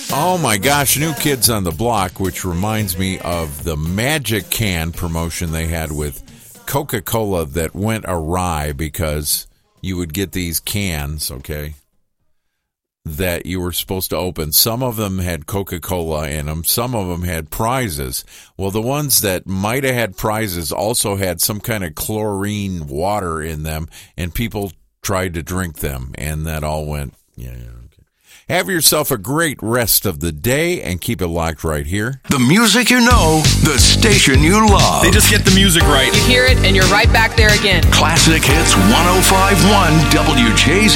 Oh my gosh, New Kids on the Block, which reminds me of the Magic Can promotion they had with Coca-Cola that went awry because you would get these cans, okay, that you were supposed to open. Some of them had Coca-Cola in them. Some of them had prizes. Well, the ones that might have had prizes also had some kind of chlorine water in them, and people tried to drink them, and that all went, yeah. Have yourself a great rest of the day and keep it locked right here. The music you know, the station you love. They just get the music right. You hear it and you're right back there again. Classic Hits 105.1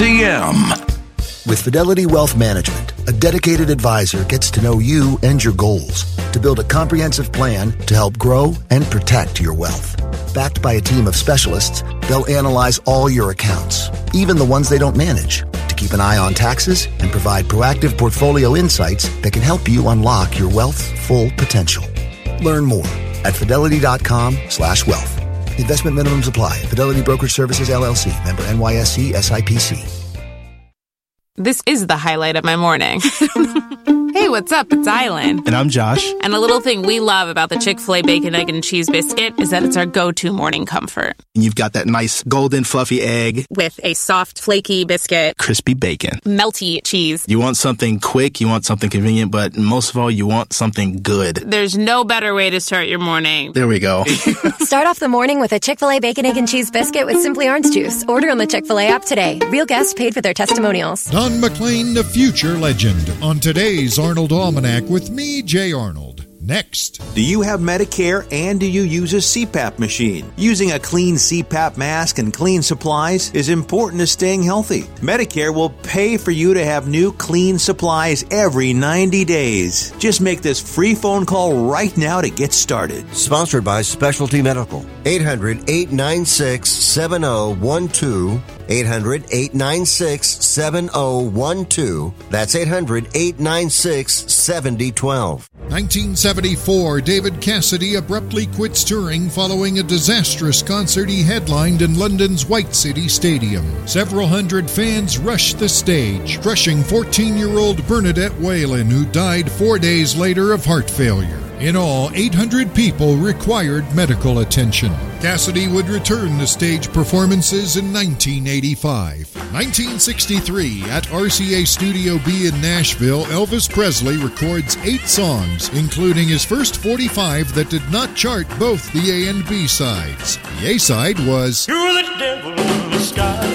WJZM. With Fidelity Wealth Management, a dedicated advisor gets to know you and your goals to build a comprehensive plan to help grow and protect your wealth. Backed by a team of specialists, they'll analyze all your accounts, even the ones they don't manage, to keep an eye on taxes and provide proactive portfolio insights that can help you unlock your wealth's full potential. Learn more at fidelity.com/wealth. Investment minimums apply. Fidelity Brokerage Services, LLC. Member NYSE SIPC. This is the highlight of my morning. Hey, what's up? It's Island. And I'm Josh. And a little thing we love about the Chick-fil-A Bacon, Egg, and Cheese Biscuit is that it's our go-to morning comfort. And you've got that nice golden fluffy egg. With a soft, flaky biscuit. Crispy bacon. Melty cheese. You want something quick, you want something convenient, but most of all, you want something good. There's no better way to start your morning. There we go. Start off the morning with a Chick-fil-A Bacon, Egg, and Cheese Biscuit with Simply Orange Juice. Order on the Chick-fil-A app today. Real guests paid for their testimonials. Don McLean, the future legend, on today's Arnold Almanac with me, Jay Arnold. Next. Do you have Medicare and do you use a CPAP machine? Using a clean CPAP mask and clean supplies is important to staying healthy. Medicare will pay for you to have new clean supplies every 90 days. Just make this free phone call right now to get started. Sponsored by Specialty Medical. 800-896-7012. 800-896-7012. That's 800-896-7012. 1974, David Cassidy abruptly quits touring following a disastrous concert he headlined in London's White City Stadium. Several hundred fans rushed the stage, crushing 14-year-old Bernadette Whalen, who died 4 days later of heart failure. In all, 800 people required medical attention. Cassidy would return to stage performances in 1985. 1963, at RCA Studio B in Nashville, Elvis Presley records 8 songs, including his first 45 that did not chart both the A and B sides. The A side was "You're the Devil in the Sky."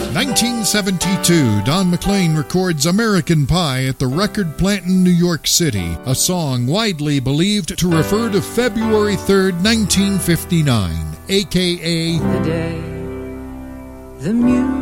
1972, Don McLean records American Pie at the Record Plant in New York City, a song widely believed to refer to February 3rd, 1959, a.k.a. the day the music